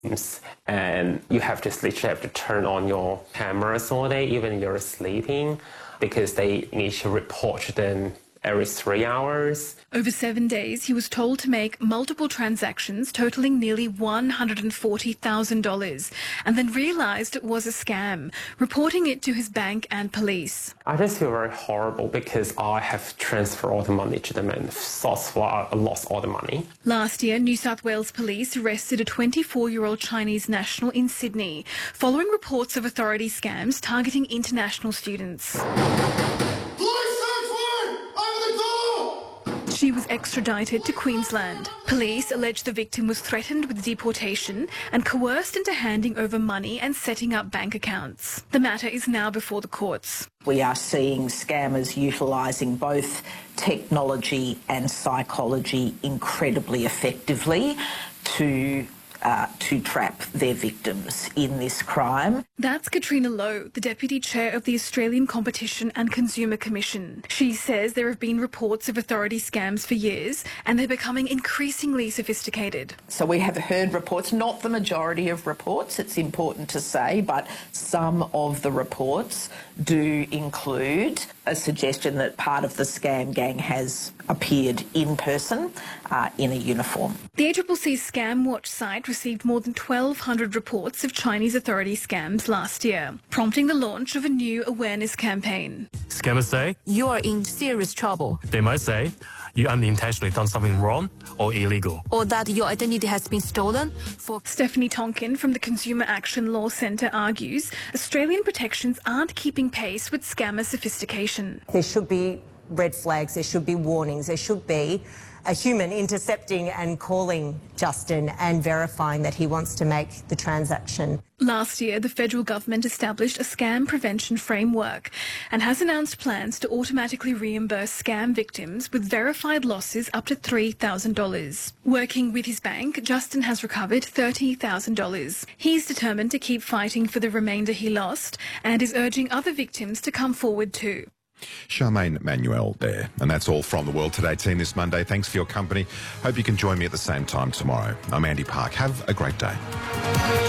And you literally have to turn on your cameras all day, even if you're sleeping, because they need to report them every 3 hours. Over 7 days, he was told to make multiple transactions totaling nearly $140,000 and then realised it was a scam, reporting it to his bank and police. I just feel very horrible because I have transferred all the money to them and I lost all the money. Last year, New South Wales police arrested a 24-year-old Chinese national in Sydney following reports of authority scams targeting international students. She was extradited to Queensland. Police allege the victim was threatened with deportation and coerced into handing over money and setting up bank accounts. The matter is now before the courts. We are seeing scammers utilising both technology and psychology incredibly effectively to trap their victims in this crime. That's Katrina Lowe, the Deputy Chair of the Australian Competition and Consumer Commission. She says there have been reports of authority scams for years and they're becoming increasingly sophisticated. So we have heard reports, not the majority of reports, it's important to say, but some of the reports do include a suggestion that part of the scam gang has appeared in person in a uniform. The ACCC Scam Watch site received more than 1,200 reports of Chinese authority scams last year, prompting the launch of a new awareness campaign. Scammers say, "You are in serious trouble." they might say, you unintentionally done something wrong or illegal. Or that your identity has been stolen. Stephanie Tonkin from the Consumer Action Law Centre argues Australian protections aren't keeping pace with scammer sophistication. There should be red flags, there should be warnings, there should be a human intercepting and calling Justin and verifying that he wants to make the transaction. Last year, the federal government established a scam prevention framework and has announced plans to automatically reimburse scam victims with verified losses up to $3,000. Working with his bank, Justin has recovered $30,000. He's determined to keep fighting for the remainder he lost and is urging other victims to come forward too. Charmaine Manuel there. And that's all from the World Today team this Monday. Thanks for your company. Hope you can join me at the same time tomorrow. I'm Andy Park. Have a great day.